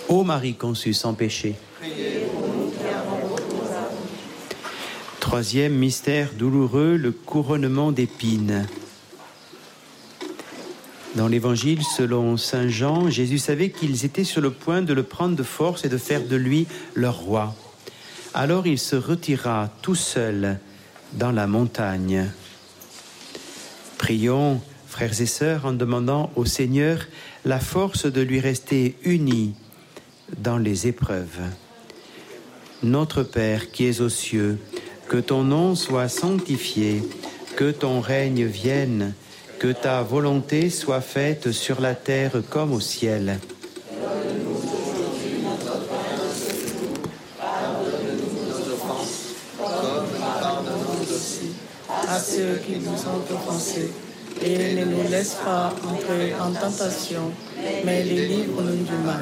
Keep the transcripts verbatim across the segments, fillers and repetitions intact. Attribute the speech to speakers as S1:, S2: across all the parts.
S1: Ô Marie conçue sans péché.
S2: Priez pour nous qui avons recours à vous.
S1: Troisième mystère douloureux, le couronnement d'épines. Dans l'évangile selon saint Jean, Jésus savait qu'ils étaient sur le point de le prendre de force et de faire de lui leur roi. Alors il se retira tout seul dans la montagne. Prions, frères et sœurs, en demandant au Seigneur la force de lui rester unis dans les épreuves. Notre Père qui es aux cieux, que ton nom soit sanctifié, que ton règne vienne, que ta volonté soit faite sur la terre comme au ciel.
S2: Donne-nous aujourd'hui notre pain de ce jour. Pardonne-nous nos offenses, comme nous pardonnons aussi à ceux qui nous ont offensés. Et ne nous laisse pas entrer en tentation, mais livre-nous du mal.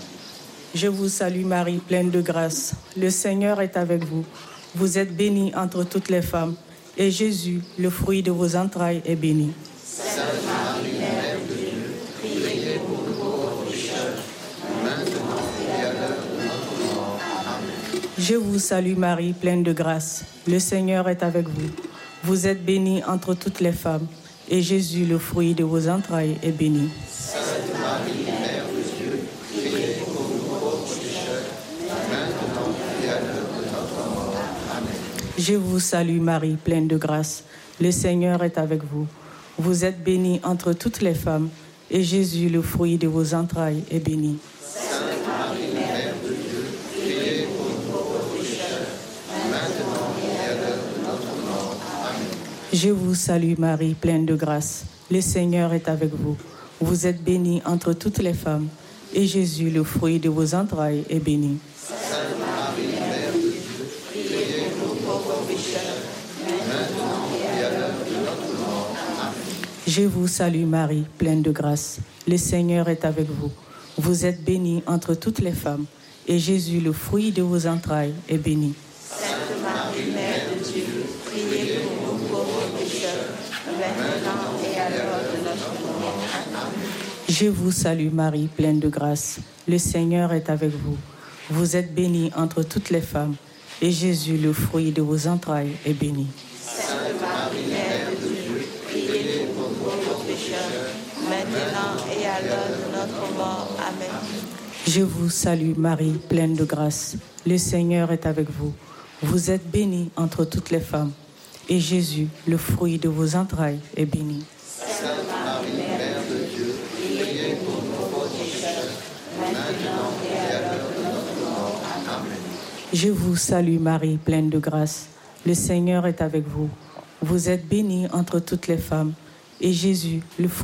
S3: Je vous salue Marie, pleine de grâce. Le Seigneur est avec vous. Vous êtes bénie entre toutes les femmes, et Jésus, le fruit de vos entrailles, est béni.
S2: Sainte Marie, Mère de Dieu, priez pour nous pauvres pécheurs, maintenant et à l'heure de notre mort. Amen.
S3: Je vous salue Marie, pleine de grâce. Le Seigneur est avec vous. Vous êtes bénie entre toutes les femmes, et Jésus, le fruit de vos entrailles, est béni.
S2: Sainte Marie, Mère de Dieu, priez pour nous pauvres pécheurs, maintenant et à l'heure de notre mort. Amen.
S3: Je vous salue Marie, pleine de grâce. Le Seigneur est avec vous. Vous êtes bénie entre toutes les femmes, et Jésus, le fruit de vos entrailles, est béni.
S2: Sainte Marie, Mère de Dieu, priez pour nous pauvres pécheurs, maintenant et à l'heure de notre mort. Amen.
S3: Je vous salue Marie, pleine de grâce. Le Seigneur est avec vous. Vous êtes bénie entre toutes les femmes, et Jésus, le fruit de vos entrailles, est béni.
S2: Sainte Marie, Mère de Dieu, priez pour nous pauvres pécheurs, maintenant et à l'heure de notre mort. Amen.
S3: Je vous salue Marie, pleine de grâce. Le Seigneur est avec vous. Vous êtes bénie entre toutes les femmes, et Jésus, le fruit de vos entrailles, est béni.
S2: Sainte Marie, Mère de Dieu, priez pour nous pauvres pécheurs, maintenant et à l'heure de notre mort. Amen.
S3: Je vous salue Marie, pleine de grâce. Le Seigneur est avec vous. Vous êtes bénie entre toutes les femmes, et Jésus, le fruit de vos entrailles, est béni.
S2: Sainte Marie, Mère de Dieu, priez pour nous pauvres pécheurs, maintenant et à l'heure de notre mort. Amen.
S3: Je vous salue Marie, pleine de grâce. Le Seigneur est avec vous. Vous êtes bénie entre toutes les femmes, et Jésus, le fruit de vos entrailles, est béni.
S2: Sainte Marie, Mère de Dieu, priez pour nous pauvres pécheurs, maintenant et à l'heure de notre mort. Amen.
S3: Je vous salue Marie, pleine de grâce. Le Seigneur est avec vous. Vous êtes bénie entre toutes les femmes, et Jésus, le fruit